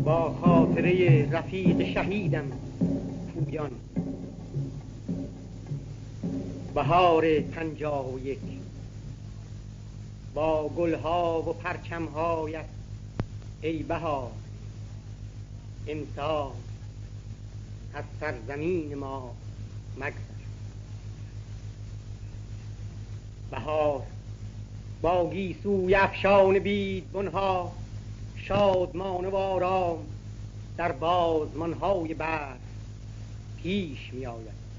با خاطره رفیق شهیدم پویان. بهار 51 با گلها و پرچمهایت ای بهار، امسال از سرزمین ما مگذر. بهار با گیسوی افشان بیدبنها شادمانه و آرام در بازمانهای برف پیش می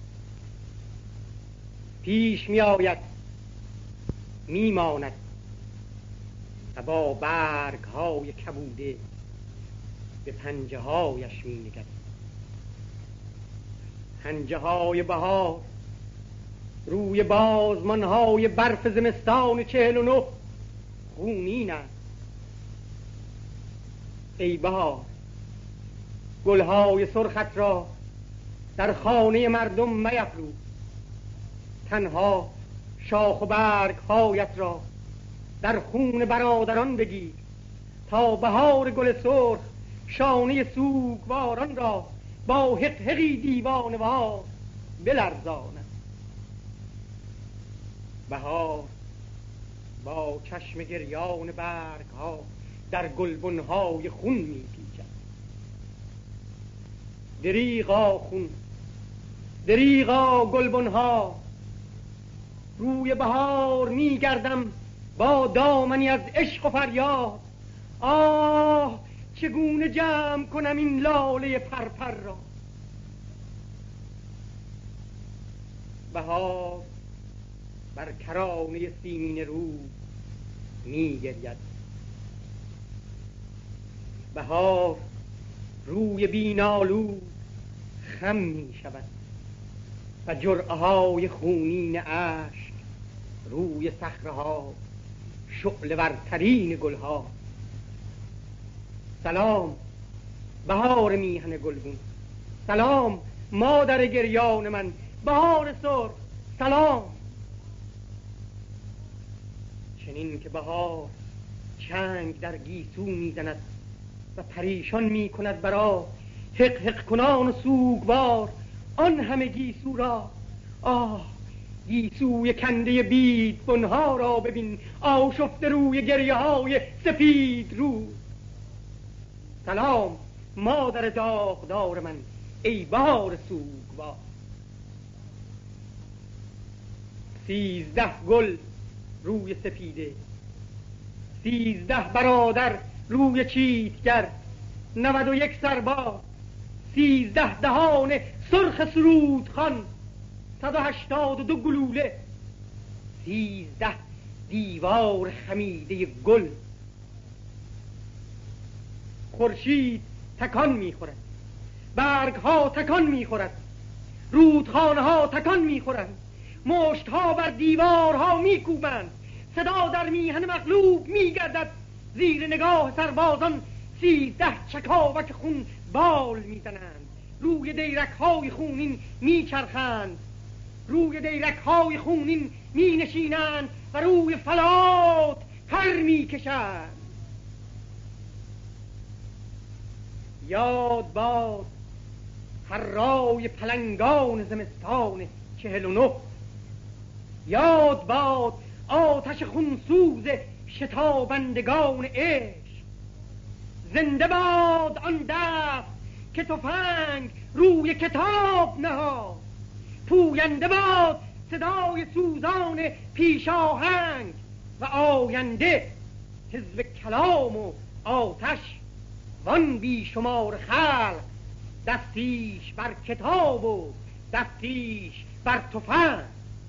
آید می ماند و با برگ های کبوده به پنجه هایش می نگرد. پنجه های بهار روی بازمان های برف زمستان 49 خونین است. ای بهار، گلهای سرخت را در خانه مردم میفروز، تنها شاخ و برگ هایت را در خون برادران بگیر تا بهار گل سرخ شانه سوگواران را با حقحقی دیوانه‌وار بلرزاند. بهار با چشم گریان برگ ها در گلبن های خون می پیچد. دریغا خون، دریغا گلبن ها، روی بهار می گردم با دامنی از عشق و فریاد. آه چگونه جمع کنم این لاله پرپر را. بهار بر کرانه سیمین رو می گرید. بهار روی بینالود خم می شود و جرعه های خونین اشک روی صخره ها شعله ورترین گل ها. سلام بهار میهن گلگون، سلام مادر گریان من، بهار سرخ سلام. چنین که بهار چنگ در گیسو میزند و پریشان میکند برا حق حق کنان و سوگوار آن همه گیسو را. آه گیسوی کنده بیدبنها را ببین، آشفته روی گریه های سپید رو. سلام مادر داغدار من، ای بهار سوگوار. 13 گل روی سپیده، 13 برادر روی چیتگر، 91 سرباز، 13 دهان سرخ سرودخوان، 182 گلوله، 13 دیوار خمیده گل. خورشید تکان میخورد، برگ ها تکان میخورد، رودخانه ها تکان میخورند، مشت ها بر دیوارها میکوبند، صدا در میهن مغلوب میگردد. زیر نگاه سربازان 13 چکاوک خون بال میزنند، روی دیرک های خونین میچرخند، روی دیرک های خونین مینشینند و روی فلات پر میکشند. یاد باد هرای پلنگان زمستان 49، یاد باد آتش خونسوز شتابندگان عشق. زنده باد آن دست که تفنگ روی کتاب نهاد، پوینده باد صدای سوزان پیشاهنگ و آینده حزب کلام و آتش وان بیشمار خلق، دستیش بر کتاب و دستیش بر تفنگ.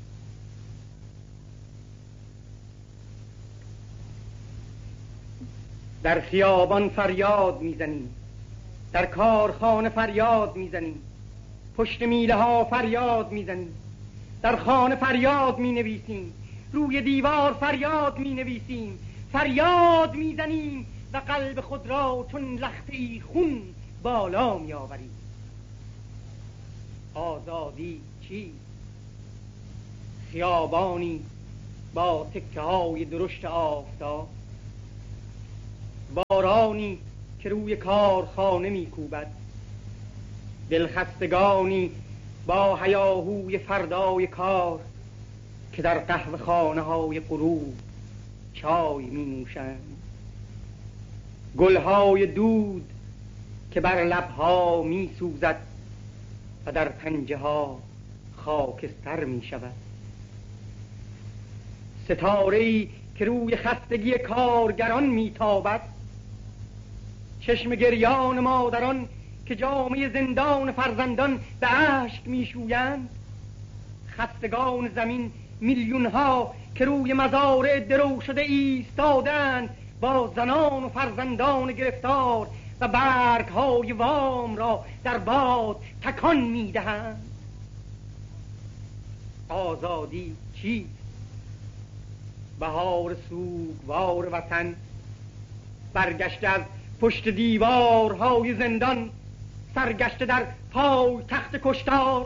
در خیابان فریاد میزنیم، در کارخانه فریاد میزنیم، پشت میله ها فریاد میزنیم، در خانه فریاد مینویسیم، روی دیوار فریاد مینویسیم، فریاد میزنیم و قلب خود را چون لخته خون بالا میآوریم. آزادی چی؟ خیابانی با تکه های درشت آفتاب، بارانی که روی کارخانه میکوبد، دلخستگانی با هیاهوی فردای کار که در قهوه خانه های غروب چای می نوشند، گلهای دود که بر لبها می سوزد و در پنجه ها خاکستر می شود، ستاره‌ای که روی خستگی کارگران می تابد، چشم گریان مادران که جامه زندان فرزندان به اشک می شویند، خستگان زمین میلیون ها که روی مزارع درو شده ایستادند با زنان و فرزندان گرفتار و برگ های وام را در باد تکان می دهند. آزادی چیست؟ بهار سوگوار وطن برگشته از پشت دیوارهای زندان، سرگشته در پای تخت کشتار.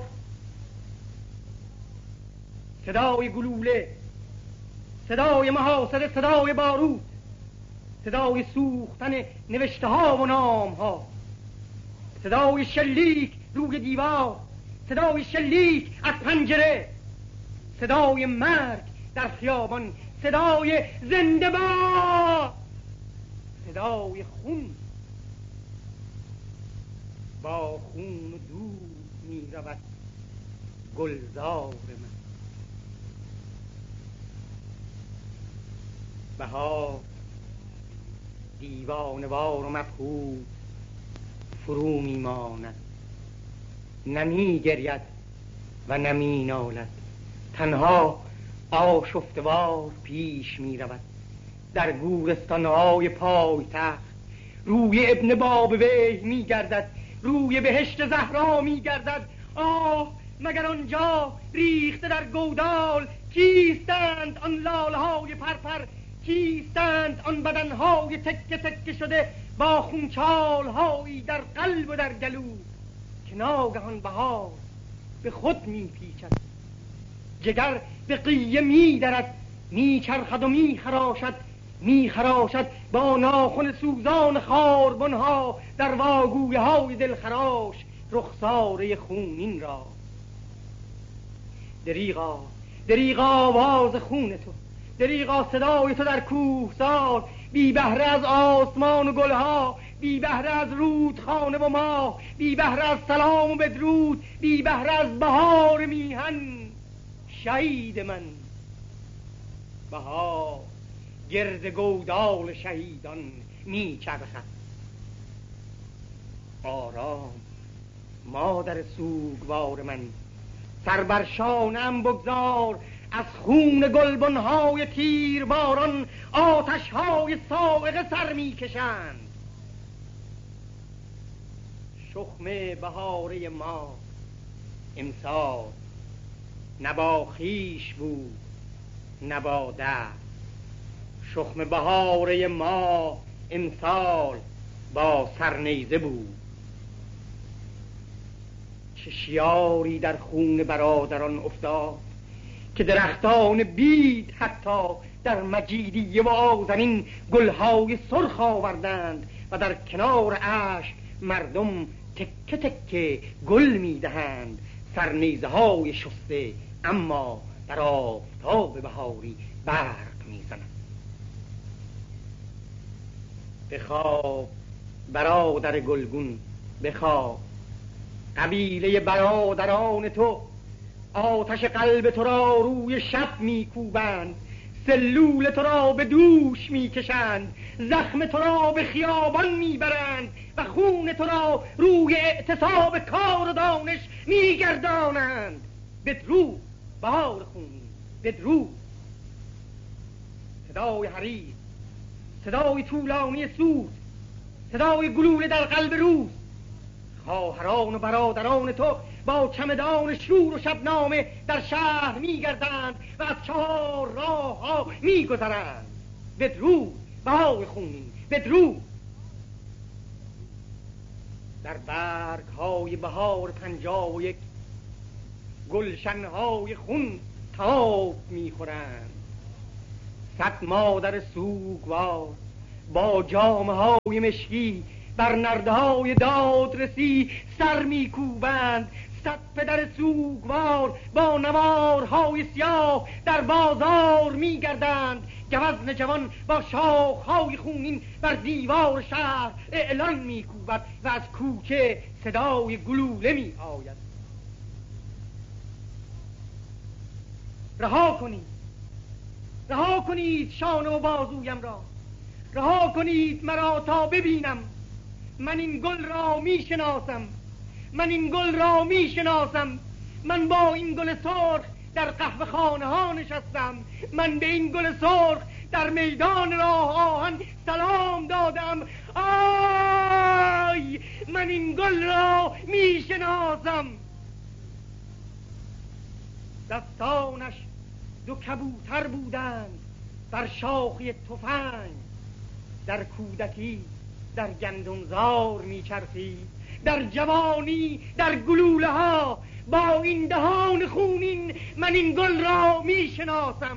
صدای گلوله، صدای محاصره، صدای بارود، صدای سوختن نوشته ها و نام ها، صدای شلیک روی دیوار، صدای شلیک از پنجره، صدای مرگ در خیابان، صدای زنده باد، صدای خون. با خون و دود می رود گلزار من. بهار دیوانوار و مبهوت فرو می ماند، نمی گرید و نمی نالد، تنها آشفتوار پیش می رود در گورستانهای پایتخت. روی ابن بابویه می گردد، روی بهشت زهرا می گردد. آه مگر آنجا ریخته در گودال کیستند آن لالهای پرپر؟ کیستند آن بدنهای تکه تکه شده با خونچالهایی در قلب و در گلو که ناگهان بهار به خود می پیچد، جگر به قیه می درد، می چرخد و می خراشد، می خراشد با ناخن سوزان خاربنها در واگویه های دلخراش رخساره خونین را. دریغا دریغا آواز خون تو، دریغا صدای تو در کوهسار، بی بهره از آسمان و گلها، بی بهره از رودخانه و ماه، بی بهره از سلام و بدرود، بی بهره از بهار میهن. شهید من بهار گرد گودال شهیدان می چرخد. آرام مادر سوگوار من، سر بر شانه‌ام بگذار، از خون گلبنهای تیرباران آتشهای صاعقه سر می کشند. شخم بهاره ما امسال نه با خویش بود نه با دست، شخم بهاره ما امسال با سرنیزه بود. چه شیاری در خون برادران افتاد که درختان بید حتی در مجیدیه و آذرین گلهای سرخ آوردند و در کنار اشک مردم تکه تکه گل میدهند، سرنیزه های شسته اما در آفتاب بهاری برق میزنند. بخواب برادر گلگون، بخواب. قبیله برادران تو آتش قلب تو را روی شب میکوبند، سلول تو را به دوش میکشند، زخم تو را به خیابان میبرند و خون تو را روی اعتصاب کار و دانش میگردانند. بدرود بهار خونی، بدرود. صدای حریر، صدای طولانی سوز، صدای گلوله در قلب روز. خواهران و برادران تو با چمدان شور و شبنامه در شهر میگردند و از 4 راه ها میگذرند. بدرود بهار خونین، بدرود. در برگ های بهار 51 گلشن های خون تاب میخورند. 100 مادر سوگوار با جامه های مشکی بر نردهای دادرسی سر میکوبند. صد پدر سوگوار با نوارهای سیاه در بازار میگردند. گوزن جوان با شاخهای خونین بر دیوار شهر اعلان میکوبد و از کوچه صدای گلوله می آید. رها کنید، رها کنید شانه و بازویم را، رها کنید مرا تا ببینم. من این گل را میشناسم، من این گل را میشناسم. من با این گل سرخ در قهوه خانه ها نشستم. من به این گل سرخ در میدان راه آهن سلام دادم. آی من این گل را میشناسم. دستانش دو کبوتر بودند بر شاخی تفنگ. در کودکی در گندمزار میچرخید، در جوانی در گلوله ها. با این دهان خونین من این گل را میشناسم.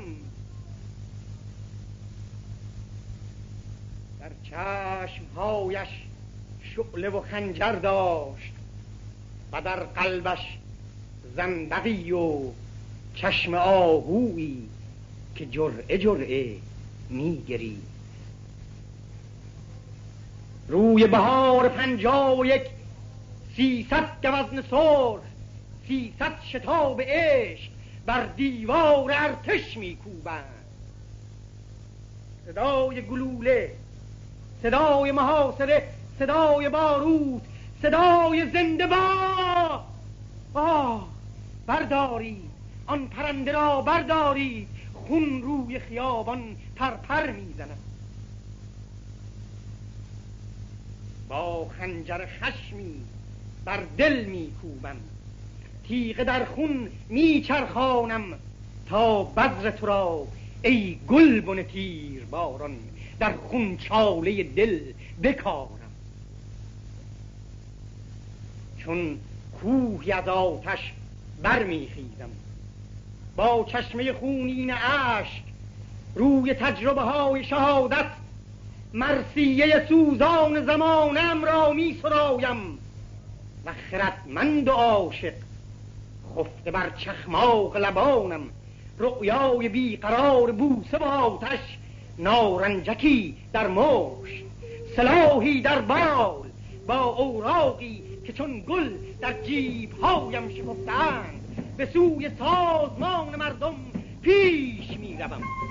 در چشمهایش شعله و خنجر داشت و در قلبش زنبقی و چشم آهویی که جرعه جرعه میگرید. روی بهار 51 300 گوزن سرخ، 300 شتاب عشق بر دیوار ارتش میکوبند. صدای گلوله، صدای محاصره، صدای باروت، صدای زنده با. بردارید آن پرنده را، بردارید. خون روی خیابان پرپر میزند. با خنجر خشمی بر دل میکوبم، تیغ در خون میچرخانم تا بذر تو را ای گلبن تیر باران در خون چاله دل بکارم. چون کوهی از آتش برمیخیزم، با چشمه خونین اشک روی تجربه های شهادت مرثیه سوزان زمانم را می سرایم. و خردمند و عاشق خفته بر چخماق لبانم، رؤیای بیقرار بوسه و آتش، نارنجکی در مشت، سلاحی در بال، با اوراقی که چون گل در جیبهایم شکفتند. به سوی سازمان مردم پیش می روم.